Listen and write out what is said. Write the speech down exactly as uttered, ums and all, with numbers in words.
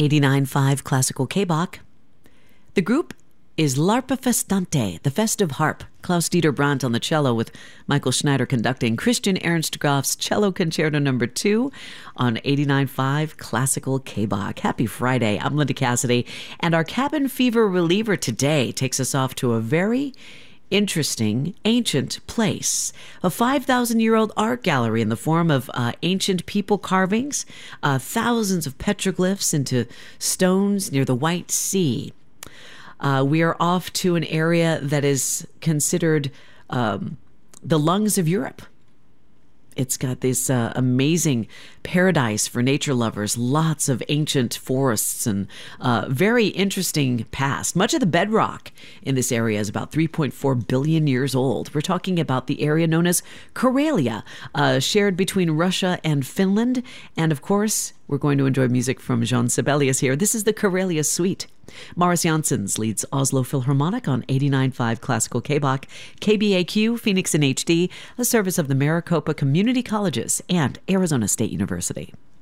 eighty-nine point five Classical K-Bach. The group is L'Arpa Festante, the festive harp. Klaus-Dieter Brandt on the cello with Michael Schneider conducting. Christian Ernst Graf's Cello Concerto Number two on eighty-nine point five Classical K-Bach. Happy Friday. I'm Linda Cassidy, and our cabin fever reliever today takes us off to a very interesting ancient place, a five thousand year old art gallery in the form of uh, ancient people carvings, uh, thousands of petroglyphs into stones near the White Sea. Uh, we are off to an area that is considered um, the lungs of Europe. It's got this uh, amazing paradise for nature lovers, lots of ancient forests and uh, very interesting past. Much of the bedrock in this area is about three point four billion years old. We're talking about the area known as Karelia, uh, shared between Russia and Finland. And of course, we're going to enjoy music from Jean Sibelius here. This is the Karelia Suite. Morris Janssens leads Oslo Philharmonic on eighty-nine point five Classical K-Bach, K B A Q, Phoenix in H D, a service of the Maricopa Community Colleges and Arizona State University.